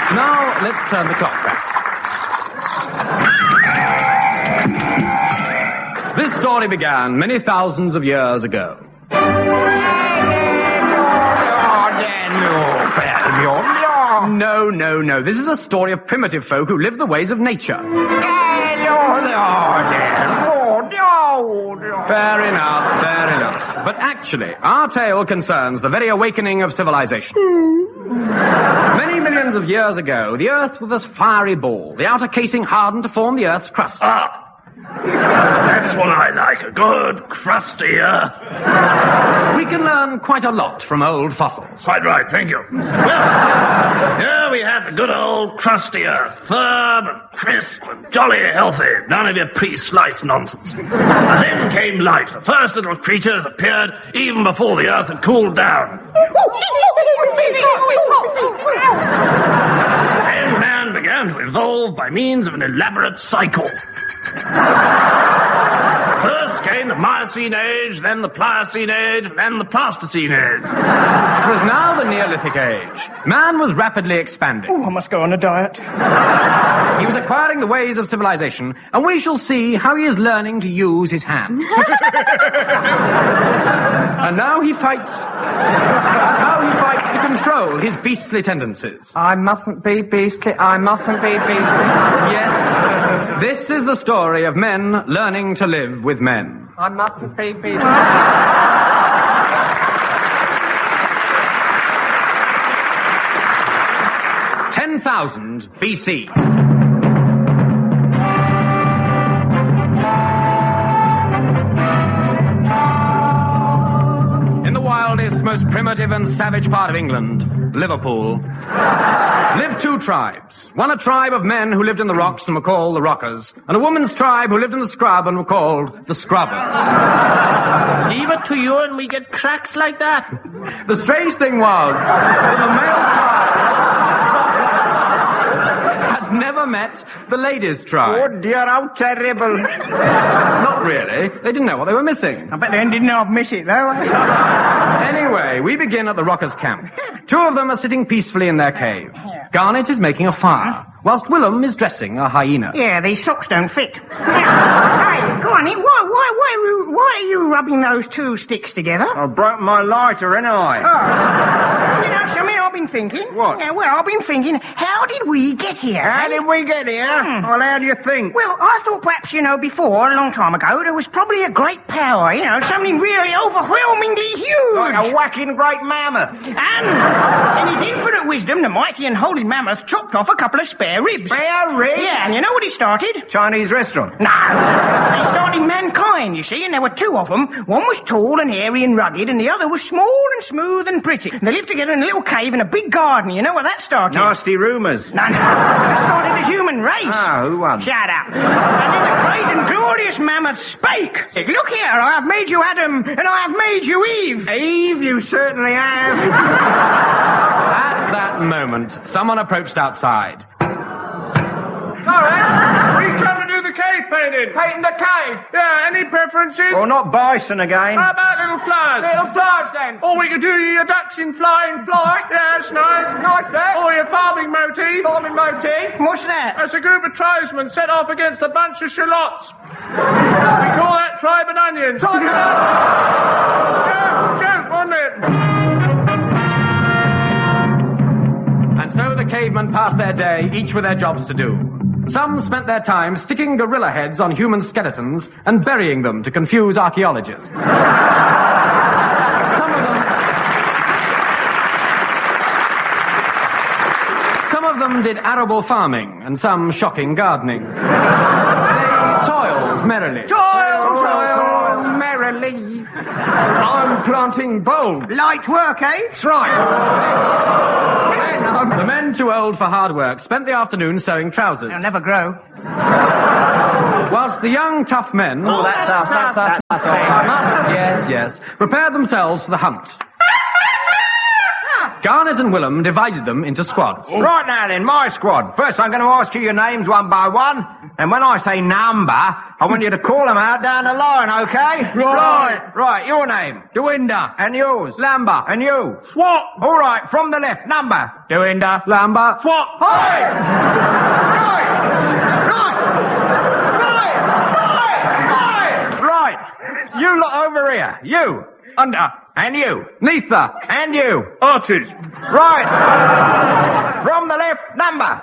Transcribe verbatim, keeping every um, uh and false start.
Now, let's turn the clock back. This story began many thousands of years ago. No, no, no. This is a story of primitive folk who live the ways of nature. Fair enough, fair enough. But actually, our tale concerns the very awakening of civilization. Many millions of years ago, the Earth was a fiery ball, the outer casing hardened to form the Earth's crust. Ah, that's what I like, a good, crusty Earth. We can learn quite a lot from old fossils. Quite right, thank you. Well, here we have the good old crusty Earth, firm and crisp and jolly healthy. None of your pre-sliced nonsense. And then came life. The first little creatures appeared even before the Earth had cooled down. Then man began to evolve by means of an elaborate cycle. First came the Miocene age, then the Pliocene age, and then the Pleistocene age. It was now the Neolithic age. Man was rapidly expanding. Oh, I must go on a diet. He was acquiring the ways of civilization, and we shall see how he is learning to use his hands. And now he fights... Now he fights to control his beastly tendencies. I mustn't be beastly. I mustn't be beastly. Yes, this is the story of men learning to live with men. I mustn't be beastly. ten thousand B C. In the wildest, most primitive and savage part of England, Liverpool, lived two tribes. One a tribe of men who lived in the rocks and were called the Rockers, and a woman's tribe who lived in the scrub and were called the Scrubbers. Leave it to you and we get cracks like that. The strange thing was that the male tribe had never met the ladies' tribe. Oh, dear, how terrible. Not really. They didn't know what they were missing. I bet they didn't know I'd miss it, though. Anyway, we begin at the Rockers' camp. Two of them are sitting peacefully in their cave. Garnet is making a fire, whilst Willem is dressing a hyena. Yeah, these socks don't fit. Hey, go on, why, why, why, are you, why are you rubbing those two sticks together? I broke my lighter, ain't I? Oh. You know, something I've been thinking. What? Yeah, well, I've been thinking, how did we get here? How did we get here? Hmm. Well, how do you think? Well, I thought perhaps, you know, before, a long time ago, there was probably a great power, you know, something really overwhelmingly huge. Like a whacking great mammoth. And, in his infinite wisdom, the mighty and holy mammoth chopped off a couple of spare ribs. Spare ribs? Yeah, and you know what he started? Chinese restaurant. No. He started mankind, you see, and there were two of them. One was tall and hairy and rugged, and the other was small and smooth and pretty. They lived together in a little cave in a big garden. You know where that started? Nasty rumours. No, no. That started the human race. Ah, who won? Shut up. And then the great and glorious mammoth spake. Said, look here, I have made you Adam, and I have made you Eve. Eve, you certainly have. At that moment, someone approached outside. All right. We come to do the cave painting. Painting the cave. Yeah, any preferences? Well, not bison again. How about little flowers? Little flowers, then. Or we could do your ducks in flying fly. Yeah, that's nice. Nice, that. Or your farming motif. Farming motif. What's that? That's a group of tribesmen set off against a bunch of shallots. We call that tribe and onions. Tribe and Joke, joke, wasn't it? And so the cavemen passed their day, each with their jobs to do. Some spent their time sticking gorilla heads on human skeletons and burying them to confuse archaeologists. Some of them... Some of them did arable farming, and some shocking gardening. They toiled merrily. Toil, toil, merrily. I'm planting bulbs. Light work, eh? That's right. The men too old for hard work spent the afternoon sewing trousers. They'll never grow. Whilst the young, tough men... Oh, that's us, that's us, that's us. Yes, yes. Prepared themselves for the hunt. Garnet and Willem divided them into squads. Right now then, my squad. First I'm going to ask you your names one by one, and when I say number, I want you to call them out down the line, okay? Right. Right, your name. Doinda. And yours. Lambert. And you. Swat. All right, from the left, number. Doinda. Lambert. Swat. Right! Right! Right! Right! Right! You lot over here. You. Under. And you. Neither. And you. Artist. Right. From the left, number.